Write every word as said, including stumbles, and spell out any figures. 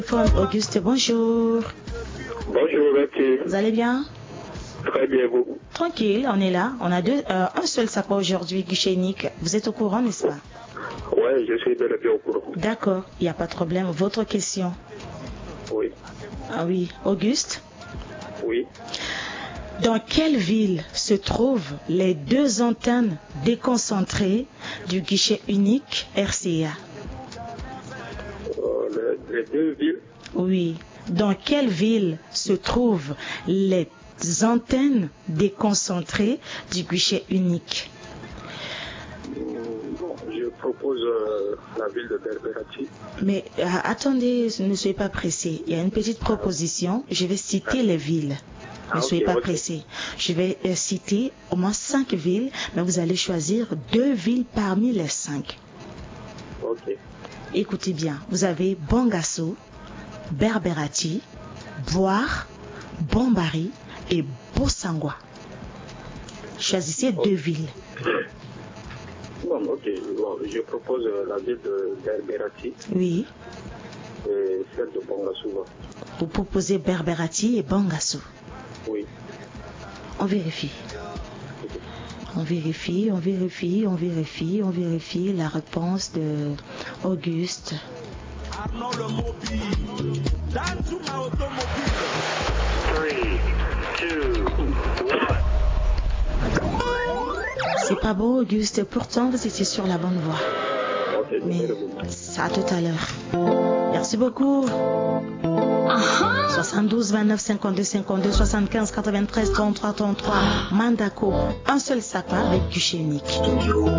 Auguste, bonjour. Bonjour, merci. Vous allez bien? Très bien, vous? Tranquille, on est là. On a deux, euh, un seul sapin aujourd'hui, guichet unique. Vous êtes au courant, n'est-ce pas? Oui, je suis bel et bien au courant. D'accord, il n'y a pas de problème. Votre question? Oui. Ah oui, Auguste? Oui. Dans quelle ville se trouvent les deux antennes déconcentrées du guichet unique R C A? Euh, les, les deux villes? Oui. Dans quelle ville se trouvent les antennes déconcentrées du guichet unique? Bon, je propose euh, la ville de Berbérati. Mais euh, attendez, ne soyez pas pressé. Il y a une petite proposition. Je vais citer les villes. Ne Ah, soyez okay, pas okay. pressé. Je vais euh, citer au moins cinq villes, mais vous allez choisir deux villes parmi les cinq. Ok. Écoutez bien. Vous avez Bangassou, Berbérati, Boire, Bombari et Bossangwa. Choisissez Oh. deux villes. Bon, ok. Bon, je propose euh, la ville de Berbérati Oui. et celle de Bangassou. Vous proposez Berbérati et Bangassou. Oui. On vérifie. On vérifie, on vérifie, on vérifie, on vérifie la réponse de Auguste. Arnaud le mobile. Dans ma automobile. three, two, one. C'est pas beau, Auguste, pourtant vous étiez sur la bonne voie. Ok, Mais ça à tout à l'heure. Merci beaucoup. soixante-douze, vingt-neuf, cinquante-deux, cinquante-deux, soixante-quinze, quatre-vingt-treize, trente-trois, trente-trois. Mandako, un seul sapin avec guichet unique.